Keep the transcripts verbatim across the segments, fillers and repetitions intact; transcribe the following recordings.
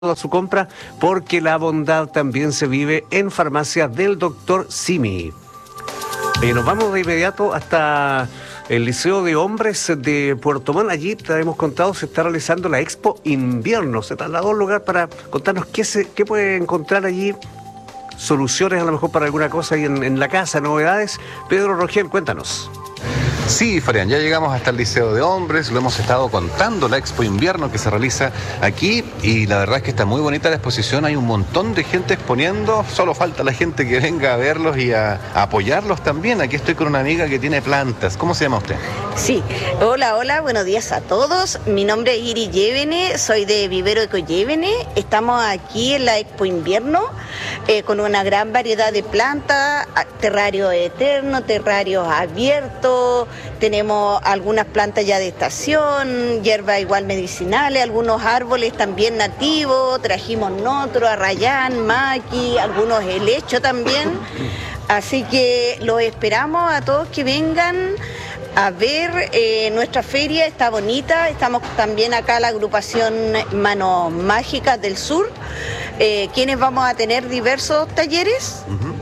a su compra, porque la bondad también se vive en farmacias del doctor Simi. Eh, nos vamos de inmediato hasta el Liceo de Hombres de Puerto Montt. Allí te hemos contado, se está realizando la Expo Invierno. Se trasladó a un lugar para contarnos qué, se, qué puede encontrar allí, soluciones a lo mejor para alguna cosa ahí en, en la casa, novedades. Pedro Rogel, cuéntanos. Sí, Fabián, ya llegamos hasta el Liceo de Hombres, lo hemos estado contando, la Expo Invierno que se realiza aquí, y la verdad es que está muy bonita la exposición, hay un montón de gente exponiendo, solo falta la gente que venga a verlos y a, a apoyarlos también. Aquí estoy con una amiga que tiene plantas. ¿Cómo se llama usted? Sí, hola, hola, buenos días a todos. Mi nombre es Iris Llévene, soy de Vivero Eco Llévene. Estamos aquí en la Expo Invierno eh, con una gran variedad de plantas, terrarios eternos, terrarios abiertos. Tenemos algunas plantas ya de estación, hierbas igual medicinales, algunos árboles también nativos, trajimos notro, arrayán, maqui, algunos helecho también. Así que los esperamos a todos que vengan a ver eh, nuestra feria, está bonita. Estamos también acá la agrupación Manos Mágicas del Sur, eh, quienes vamos a tener diversos talleres. Uh-huh.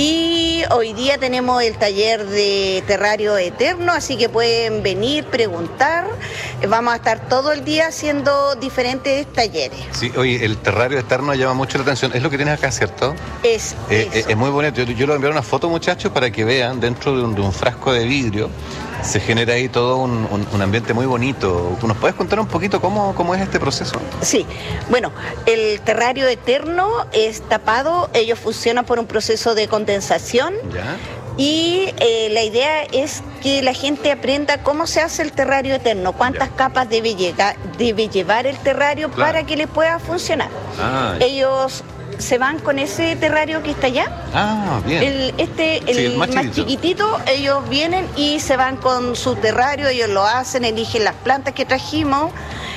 Y hoy día tenemos el taller de terrario eterno, así que pueden venir, preguntar. Vamos a estar todo el día haciendo diferentes talleres. Sí, oye, el terrario eterno llama mucho la atención. Es lo que tienes acá, ¿cierto? Es eh, es, es muy bonito. Yo, yo les voy a enviar una foto, muchachos, para que vean dentro de un, de un frasco de vidrio. Se genera ahí todo un, un, un ambiente muy bonito. ¿Nos puedes contar un poquito cómo, cómo es este proceso? Sí, bueno, el terrario eterno es tapado, ellos funcionan por un proceso de condensación. ¿Ya? Y eh, la idea es que la gente aprenda cómo se hace el terrario eterno, cuántas ya. capas debe, llegar, debe llevar el terrario, claro, para que le pueda funcionar. Ah, ellos se van con ese terrario que está allá. Ah, bien. El, este, el, sí, el más, más chiquitito, ellos vienen y se van con su terrario, ellos lo hacen, eligen las plantas que trajimos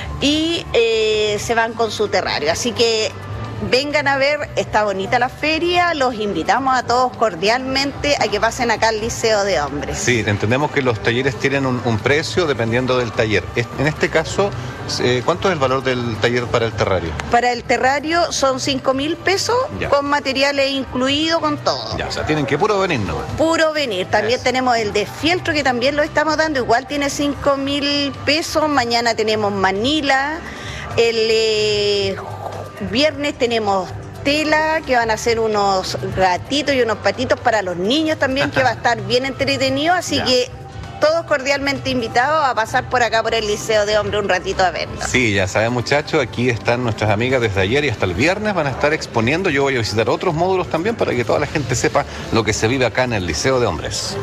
y eh, se van con su terrario. Así que vengan a ver, está bonita la feria, los invitamos a todos cordialmente a que pasen acá al Liceo de Hombres. Sí, entendemos que los talleres tienen un, un precio dependiendo del taller. En este caso, eh, ¿cuánto es el valor del taller para el terrario? Para el terrario son cinco mil pesos, ya, con materiales incluidos, con todo. Ya, o sea, tienen que puro venir, ¿no? Puro venir. También es. Tenemos el de fieltro, que también lo estamos dando, igual tiene cinco mil pesos. Mañana tenemos Manila, el... Eh, viernes tenemos tela, que van a ser unos gatitos y unos patitos para los niños también, que va a estar bien entretenido, así ya. que todos cordialmente invitados a pasar por acá por el Liceo de Hombres un ratito a vernos. Sí, ya saben, muchachos, aquí están nuestras amigas desde ayer y hasta el viernes, van a estar exponiendo. Yo voy a visitar otros módulos también para que toda la gente sepa lo que se vive acá en el Liceo de Hombres.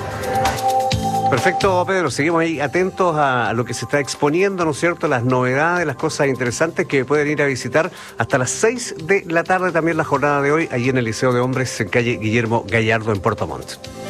Perfecto, Pedro. Seguimos ahí atentos a lo que se está exponiendo, ¿no es cierto? Las novedades, las cosas interesantes que pueden ir a visitar hasta las seis de la tarde, también la jornada de hoy, allí en el Liceo de Hombres, en calle Guillermo Gallardo, en Puerto Montt.